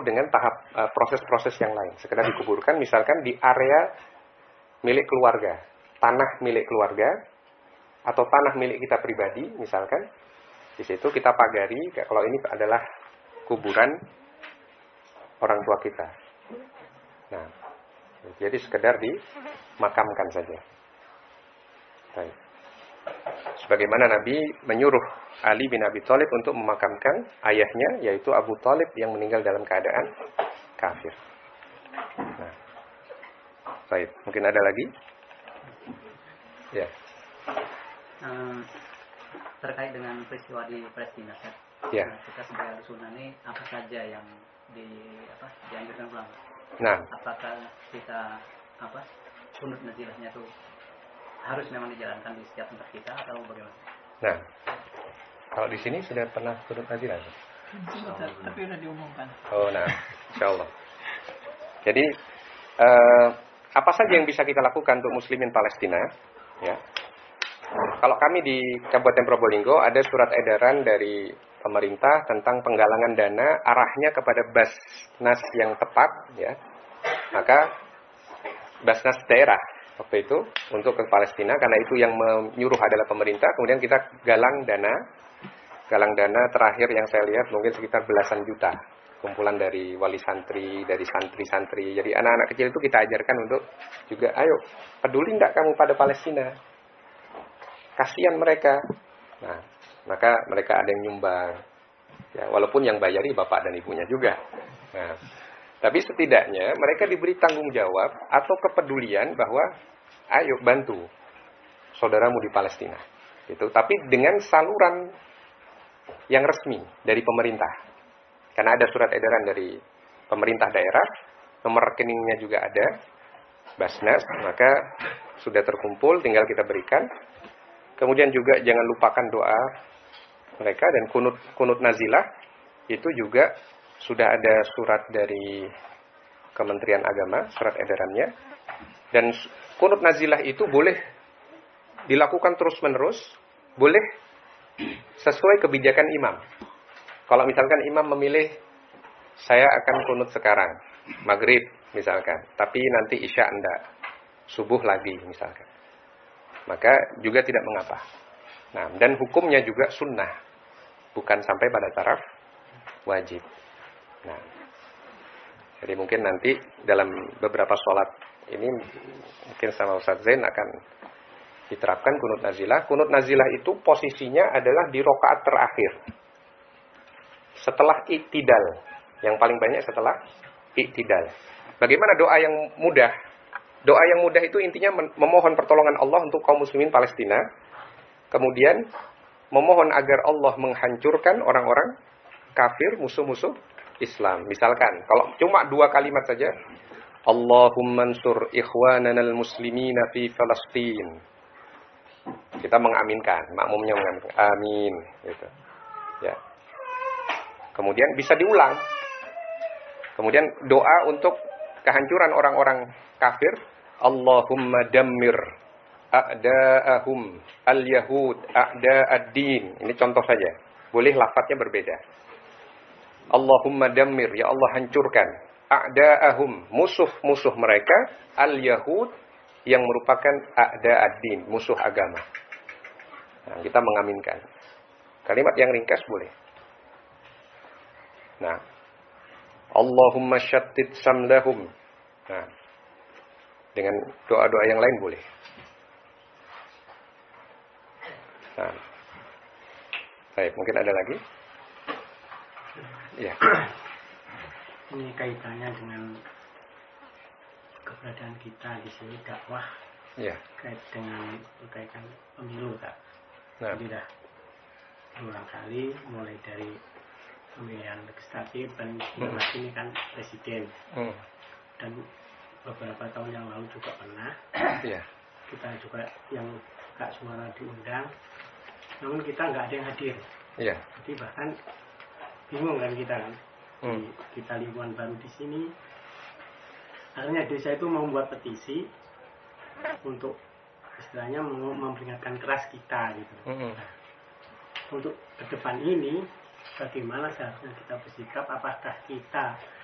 dengan tahap proses-proses yang lain. Sekedar dikuburkan misalkan di area milik keluarga, tanah milik keluarga atau tanah milik kita pribadi misalkan. Di situ kita pagari kalau ini adalah kuburan orang tua kita. Nah, jadi sekedar dimakamkan saja. Baik. Sebagaimana Nabi menyuruh Ali bin Abi Thalib untuk memakamkan ayahnya, yaitu Abu Thalib yang meninggal dalam keadaan kafir. Nah, baik. Mungkin ada lagi? Ya. Terkait dengan peristiwa di Palestina, ya. Kita sebagai Ahlussunnah ini apa saja yang dianjurkan ulama? Nah, apakah kita kunut nazilahnya itu harus memang dijalankan di setiap tempat kita atau bagaimana? Nah, kalau di sini sudah pernah kunut nazilah? Tapi sudah diumumkan. Oh, nah, insyaallah. Jadi apa saja yang bisa kita lakukan untuk muslimin Palestina? Ya. Kalau kami di Kabupaten Probolinggo ada surat edaran dari pemerintah tentang penggalangan dana arahnya kepada Basnas yang tepat, ya. Maka Basnas daerah waktu itu untuk ke Palestina karena itu yang menyuruh adalah pemerintah. Kemudian kita galang dana terakhir yang saya lihat mungkin sekitar belasan juta. Kumpulan dari wali santri, dari santri-santri. Jadi anak-anak kecil itu kita ajarkan untuk juga, ayo peduli enggak kamu pada Palestina? Kasihan mereka. Nah, maka mereka ada yang nyumbang. Ya, walaupun yang bayari bapak dan ibunya juga. Nah, tapi setidaknya mereka diberi tanggung jawab atau kepedulian bahwa ayo bantu saudaramu di Palestina. Gitu. Tapi dengan saluran yang resmi dari pemerintah. Karena ada surat edaran dari pemerintah daerah, nomor rekeningnya juga ada, Basnas, maka sudah terkumpul, tinggal kita berikan. Kemudian juga jangan lupakan doa mereka dan kunut nazilah itu juga sudah ada surat dari Kementerian Agama, surat edarannya. Dan kunut nazilah itu boleh dilakukan terus-menerus, boleh sesuai kebijakan imam. Kalau misalkan imam memilih saya akan kunut sekarang, maghrib misalkan, tapi nanti isya enggak, subuh lagi misalkan, maka juga tidak mengapa. Nah, dan hukumnya juga sunnah, bukan sampai pada taraf wajib. Nah, jadi mungkin nanti dalam beberapa sholat ini mungkin sama Ustaz Zain akan diterapkan kunut nazilah. Kunut nazilah itu posisinya adalah di rakaat terakhir. Setelah iktidal, yang paling banyak setelah iktidal. Bagaimana doa yang mudah? Doa yang mudah itu intinya memohon pertolongan Allah untuk kaum muslimin Palestina. Kemudian memohon agar Allah menghancurkan orang-orang kafir, musuh-musuh Islam. Misalkan, kalau cuma 2 kalimat saja, Allahumma ansur ikhwananal muslimina fi Palestin. Kita mengaminkan, makmumnya mengaminkan. Amin, gitu. Ya. Kemudian bisa diulang. Kemudian doa untuk kehancuran orang-orang kafir. Allahumma dammir a'da'ahum al-yahud a'da'ad-din. Ini contoh saja. Boleh lafadznya berbeda. Allahumma dammir, ya Allah hancurkan. A'da'ahum, musuh-musuh mereka. Al-yahud, yang merupakan a'da'ad-din, musuh agama. Nah, kita mengaminkan. Kalimat yang ringkas boleh. Nah, Allahumma syattid samlahum. Nah, dengan doa-doa yang lain boleh. Nah, baik, mungkin ada lagi? Ya. Ini kaitannya dengan keberadaan kita di sini dakwah. Ya. Berkaitan pemilu, Kak. Nah. Jadi dah berulang kali mulai dari pemilihan legislatif dan ini kan presiden. Dan beberapa tahun yang lalu juga pernah. Yeah. Kita juga yang Kak Suara diundang, namun kita nggak ada yang hadir. Yeah. Jadi bahkan bingung kan kita kan. Kita lingkungan baru di sini. Akhirnya desa itu membuat petisi untuk istilahnya memperingatkan keras kita gitu. Nah, untuk ke depan ini bagaimana seharusnya kita bersikap, apakah kita